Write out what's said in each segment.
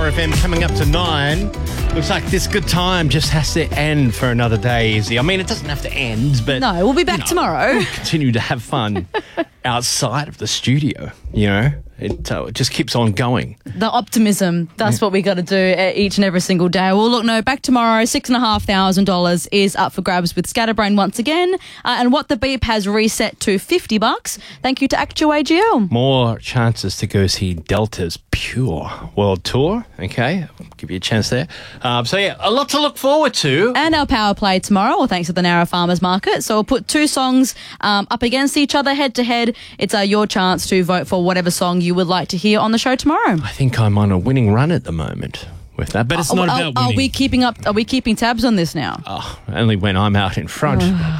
Power FM coming up to 9. Looks like this good time just has to end for another day, Izzy. I mean, it doesn't have to end, but... No, we'll be back tomorrow. We'll continue to have fun outside of the studio, you know? It just keeps on going. The optimism, that's what we got to do each and every single day. Well, look, no, back tomorrow, $6,500 is up for grabs with Scatterbrain once again. And What the Beep has reset to $50. Thank you to Actu AGL. More chances to go see Delta's Pure World Tour, okay? I'll give you a chance there. So, yeah, a lot to look forward to. And our power play tomorrow, well, thanks to the Narra Farmers Market. So we'll put two songs up against each other, head to head. It's your chance to vote for whatever song you would like to hear on the show tomorrow. I think I'm on a winning run at the moment with that, but it's not about winning. Are we keeping tabs on this now? Oh, only when I'm out in front.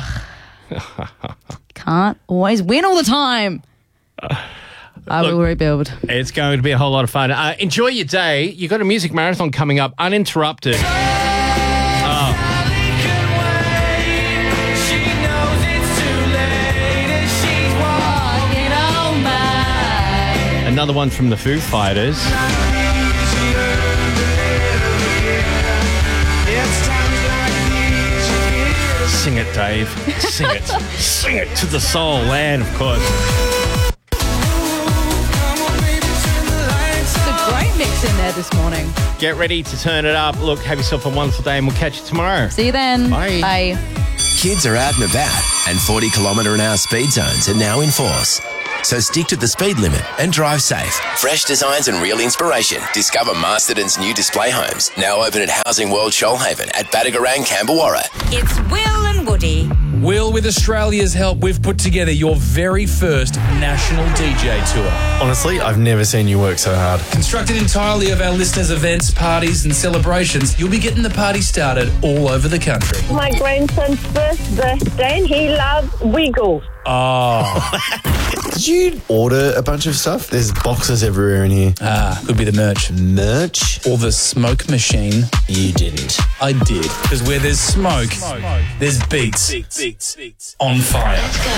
Can't always win all the time. I will rebuild. It's going to be a whole lot of fun. Enjoy your day. You got a music marathon coming up, uninterrupted. Another one from the Foo Fighters. Sing it, Dave. Sing it. Sing it to the soul. And, of course. It's a great mix in there this morning. Get ready to turn it up. Look, have yourself a wonderful day and we'll catch you tomorrow. See you then. Bye. Bye. Kids are out and about, and 40 km/h speed zones are now in force. So stick to the speed limit and drive safe. Fresh designs and real inspiration. Discover Masterton's new display homes, now open at Housing World Shoalhaven at Badagarang, Camberwarra. It's Will and Woody. Will, with Australia's help, we've put together your very first national DJ tour. Honestly, I've never seen you work so hard. Constructed entirely of our listeners' events, parties and celebrations, you'll be getting the party started all over the country. My grandson's first birthday and he loves Wiggles. Oh. Did you order a bunch of stuff? There's boxes everywhere in here. Could be the merch. Merch? Or the smoke machine. You didn't. I did. Because where there's smoke, there's beats. On fire.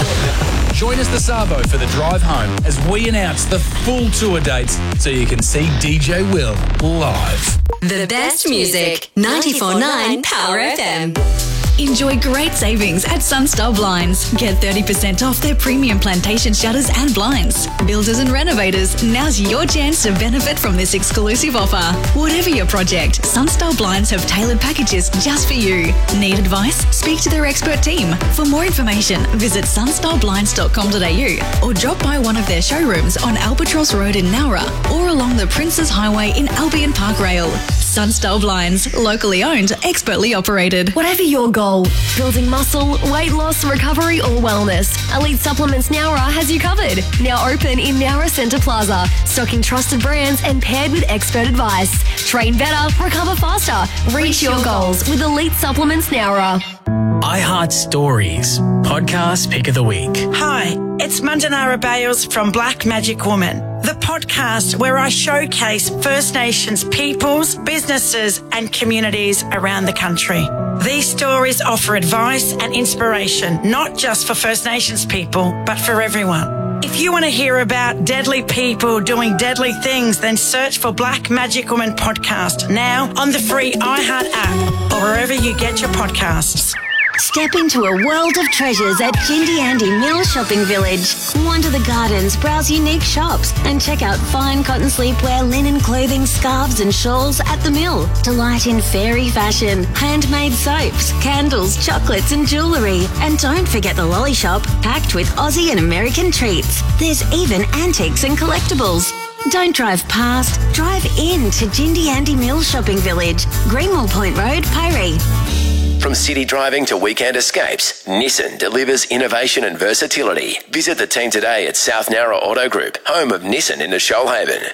Join us this Arvo for the drive home as we announce the full tour dates so you can see DJ Will live. The best music, 94.9 Power FM. Enjoy great savings at Sunstar Blinds. Get 30% off their premium plantation shutters and blinds. Builders and renovators, now's your chance to benefit from this exclusive offer. Whatever your project, Sunstar Blinds have tailored packages just for you. Need advice? Speak to their expert team. For more information, visit sunstarblinds.com.au or drop by one of their showrooms on Albatross Road in Nowra or along the Princes Highway in Albion Park Rail. Sunstar Blinds, locally owned, expertly operated. Whatever your goal, building muscle, weight loss, recovery or wellness, Elite Supplements Nowra has you covered. Now open in Nowra Centre Plaza, stocking trusted brands and paired with expert advice. Train better, recover faster, reach your goals with Elite Supplements Nowra. iHeart Stories, podcast pick of the week. Hi, it's Mandanara Bales from Black Magic Woman, the podcast where I showcase First Nations peoples, businesses and communities around the country. These stories offer advice and inspiration, not just for First Nations people, but for everyone. If you want to hear about deadly people doing deadly things, then search for Black Magic Woman Podcast now on the free iHeart app or wherever you get your podcasts. Step into a world of treasures at Jindy Andy Mill Shopping Village. Wander the gardens, browse unique shops, and check out fine cotton sleepwear, linen clothing, scarves and shawls at the mill. Delight in fairy fashion, handmade soaps, candles, chocolates and jewellery. And don't forget the lolly shop, packed with Aussie and American treats. There's even antiques and collectibles. Don't drive past, drive in to Jindy Andy Mill Shopping Village, Greenwell Point Road, Piree. From city driving to weekend escapes, Nissan delivers innovation and versatility. Visit the team today at South Nowra Auto Group, home of Nissan in the Shoalhaven.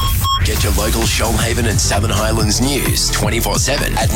Get your local Shoalhaven and Southern Highlands news 24/7 at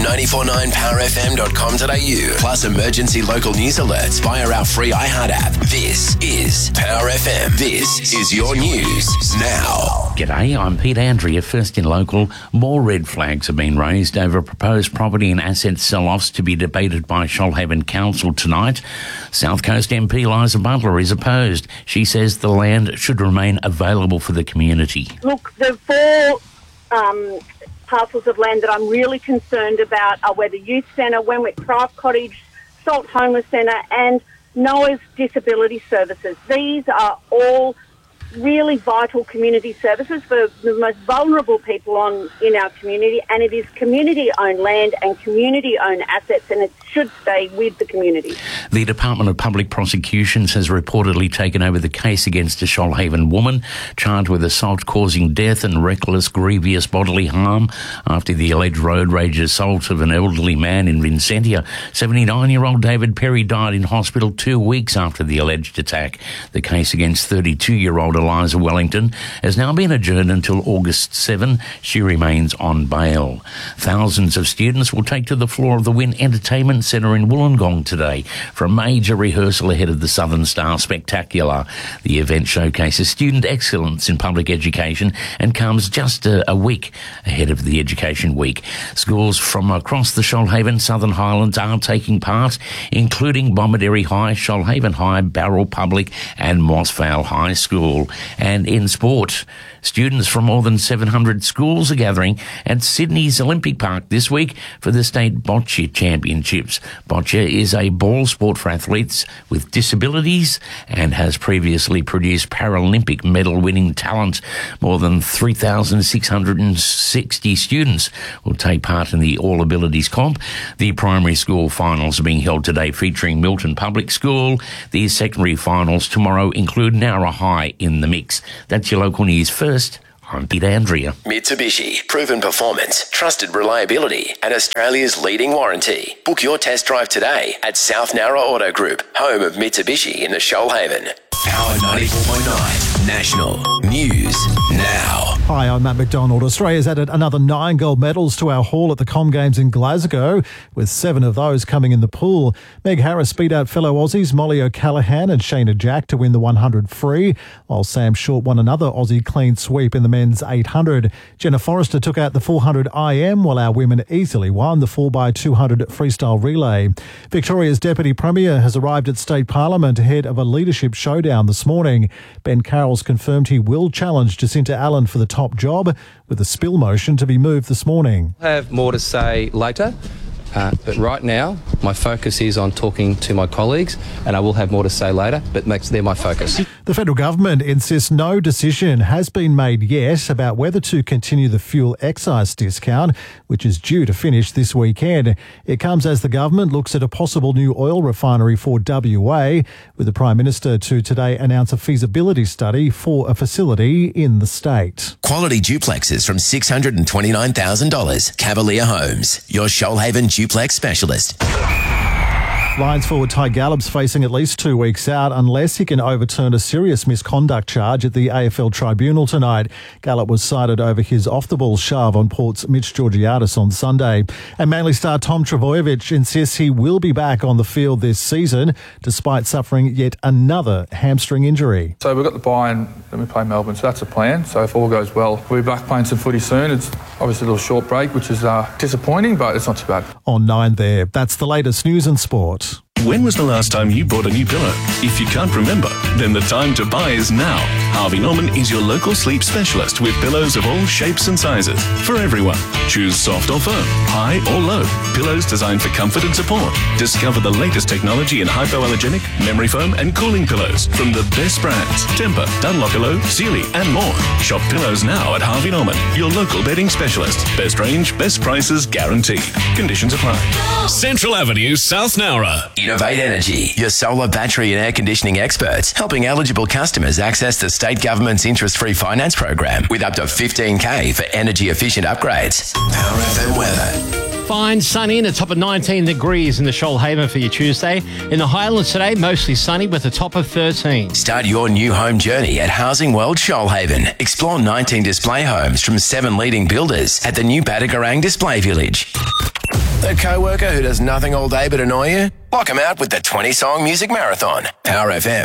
949powerfm.com.au. Plus emergency local news alerts via our free iHeart app. This is Power FM. This is your news now. G'day, I'm Pete Andrea, First in Local. More red flags have been raised over proposed property and asset sell-offs to be debated by Shoalhaven Council tonight. South Coast MP Liza Butler is opposed. She says the land should remain available for the community. Look, the four parcels of land that I'm really concerned about are where the Youth Centre, Wenwick Craft Cottage, Salt Homeless Centre and Noah's Disability Services. These are all really vital community services for the most vulnerable people in our community, and it is community-owned land and community-owned assets, and it should stay with the community. The Department of Public Prosecutions has reportedly taken over the case against a Shoalhaven woman charged with assault causing death and reckless grievous bodily harm after the alleged road rage assault of an elderly man in Vincentia. 79-year-old David Perry died in hospital 2 weeks after the alleged attack. The case against 32-year-old Eliza Wellington has now been adjourned until August 7. She remains on bail. Thousands of students will take to the floor of the Wynn Entertainment Centre in Wollongong today for a major rehearsal ahead of the Southern Star Spectacular. The event showcases student excellence in public education and comes just a week ahead of the Education Week. Schools from across the Shoalhaven Southern Highlands are taking part, including Bomaderry High, Shoalhaven High, Barrel Public and Moss Vale High School. And in sport, students from more than 700 schools are gathering at Sydney's Olympic Park this week for the State Bocce Championships. Bocce is a ball sport for athletes with disabilities and has previously produced Paralympic medal-winning talent. More than 3,660 students will take part in the All Abilities comp. The primary school finals are being held today featuring Milton Public School. The secondary finals tomorrow include Nowra High in the mix. That's your local news first. I'm Peter Andrea. Mitsubishi, proven performance, trusted reliability, and Australia's leading warranty. Book your test drive today at South Nowra Auto Group, home of Mitsubishi in the Shoalhaven. Power 94.9 National News Now. Hi, I'm Matt McDonald. Australia's added another 9 gold medals to our haul at the Com Games in Glasgow, with 7 of those coming in the pool. Meg Harris beat out fellow Aussies Molly O'Callaghan and Shayna Jack to win the 100 free, while Sam Short won another Aussie clean sweep in the men's 800. Jenna Forrester took out the 400 IM, while our women easily won the 4x200 freestyle relay. Victoria's Deputy Premier has arrived at State Parliament ahead of a leadership showdown this morning. Ben Carroll's confirmed he will challenge Jacinta Allen for the top job, with a spill motion to be moved this morning. I have more to say later. But right now, my focus is on talking to my colleagues, and I will have more to say later, but they're my focus. The federal government insists no decision has been made yet about whether to continue the fuel excise discount, which is due to finish this weekend. It comes as the government looks at a possible new oil refinery for WA, with the Prime Minister to today announce a feasibility study for a facility in the state. Quality duplexes from $629,000. Cavalier Homes, your Shoalhaven duplex specialist. Lions forward Ty Gallop's facing at least 2 weeks out unless he can overturn a serious misconduct charge at the AFL Tribunal tonight. Gallop was cited over his off-the-ball shove on Port's Mitch Georgiadis on Sunday. And Manly star Tom Trbojevic insists he will be back on the field this season despite suffering yet another hamstring injury. So we've got the bye and then we play Melbourne, so that's a plan. So if all goes well, we'll be back playing some footy soon. It's obviously a little short break, which is disappointing, but it's not too bad. On 9 there, that's the latest news and sport. When was the last time you bought a new pillow? If you can't remember, then the time to buy is now. Harvey Norman is your local sleep specialist with pillows of all shapes and sizes for everyone. Choose soft or firm, high or low. Pillows designed for comfort and support. Discover the latest technology in hypoallergenic, memory foam and cooling pillows from the best brands. Tempur, Dunlockaloo, Sealy and more. Shop pillows now at Harvey Norman, your local bedding specialist. Best range, best prices guaranteed. Conditions apply. Central Avenue, South Nowra. Innovate Energy, your solar, battery and air conditioning experts, helping eligible customers access the state government's interest-free finance program with up to $15,000 for energy-efficient upgrades. Power FM weather. Fine, sunny and a top of 19 degrees in the Shoalhaven for your Tuesday. In the Highlands today, mostly sunny with a top of 13. Start your new home journey at Housing World Shoalhaven. Explore 19 display homes from 7 leading builders at the new Badagarang Display Village. The co-worker who does nothing all day but annoy you? Block him out with the 20-song music marathon. Power FM.